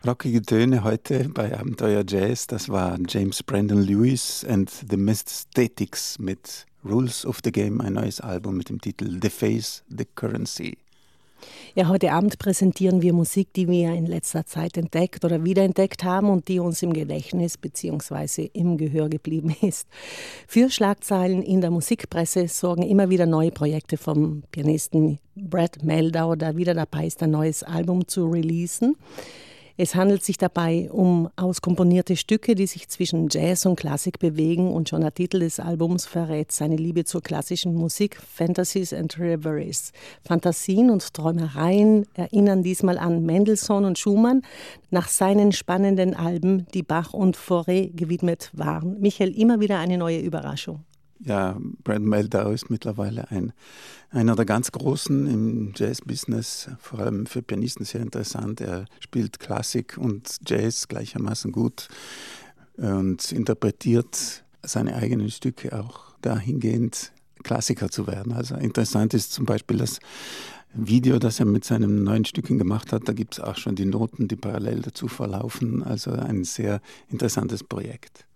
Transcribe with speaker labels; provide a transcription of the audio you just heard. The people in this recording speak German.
Speaker 1: Rockige Töne heute bei Abenteuer Jazz. Das war James Brandon Lewis and the Misthetics mit Rules of the Game, ein neues Album mit dem Titel The Face, the Currency.
Speaker 2: Ja, heute Abend präsentieren wir Musik, die wir in letzter Zeit entdeckt oder wiederentdeckt haben und die uns im Gedächtnis bzw. im Gehör geblieben ist. Für Schlagzeilen in der Musikpresse sorgen immer wieder neue Projekte vom Pianisten Brad Meldau, der wieder dabei ist, ein neues Album zu releasen. Es handelt sich dabei um auskomponierte Stücke, die sich zwischen Jazz und Klassik bewegen, und schon der Titel des Albums verrät seine Liebe zur klassischen Musik, Fantasies and Reveries. Fantasien und Träumereien erinnern diesmal an Mendelssohn und Schumann, nach seinen spannenden Alben, die Bach und Fauré gewidmet waren. Michael, immer wieder eine neue Überraschung.
Speaker 1: Ja, Brad Meldau ist mittlerweile einer der ganz Großen im Jazz-Business, vor allem für Pianisten sehr interessant. Er spielt Klassik und Jazz gleichermaßen gut und interpretiert seine eigenen Stücke auch dahingehend, Klassiker zu werden. Also interessant ist zum Beispiel das Video, das er mit seinen neuen Stücken gemacht hat. Da gibt es auch schon die Noten, die parallel dazu verlaufen. Also ein sehr interessantes Projekt.